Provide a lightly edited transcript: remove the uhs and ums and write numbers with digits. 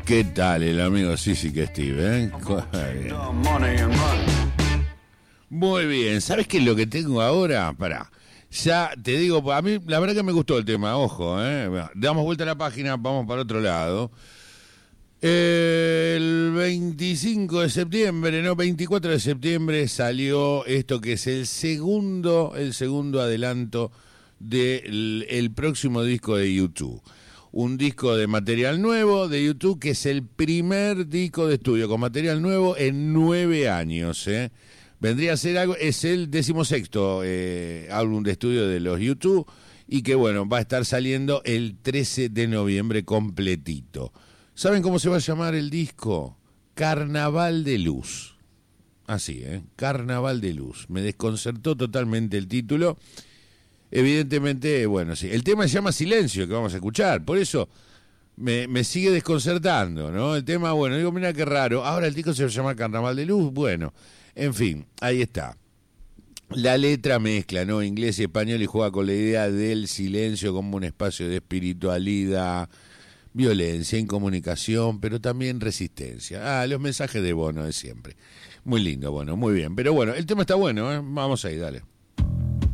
¿Qué tal el amigo Sisi que Steve? Muy bien, ¿sabes qué es lo que tengo ahora? Pará, ya te digo, a mí la verdad que me gustó el tema, ojo, damos vuelta a la página, vamos para otro lado. El 25 de septiembre, no, 24 de septiembre salió esto que es el segundo adelanto del próximo disco de U2. Un disco de material nuevo de U2 que es el primer disco de estudio con material nuevo en 9 años, Vendría a ser algo, es el 16º álbum de estudio de los U2 y que bueno, va a estar saliendo el 13 de noviembre completito. ¿Saben cómo se va a llamar el disco? Carnaval de Luz. Así, Carnaval de Luz. Me desconcertó totalmente el título. Evidentemente, bueno, sí. El tema se llama Silencio, que vamos a escuchar. Por eso me sigue desconcertando, ¿no? El tema, bueno, digo, mira qué raro. Ahora el disco se va a llamar Carnaval de Luz. Bueno, en fin, ahí está. La letra mezcla, ¿no? Inglés y español y juega con la idea del silencio como un espacio de espiritualidad, violencia, incomunicación, pero también resistencia. Los mensajes de Bono de siempre. Muy lindo, Bono, muy bien. Pero bueno, el tema está bueno, Vamos ahí, dale.